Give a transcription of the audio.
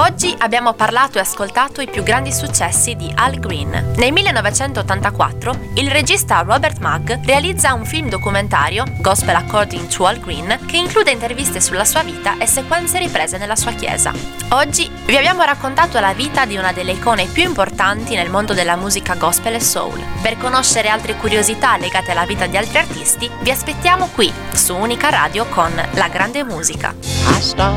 Oggi abbiamo parlato e ascoltato i più grandi successi di Al Green. Nel 1984 il regista Robert Mugg realizza un film documentario, Gospel According to Al Green, che include interviste sulla sua vita e sequenze riprese nella sua chiesa. Oggi vi abbiamo raccontato la vita di una delle icone più importanti nel mondo della musica gospel e soul. Per conoscere altre curiosità legate alla vita di altri artisti, vi aspettiamo qui su Unica Radio con La Grande Musica.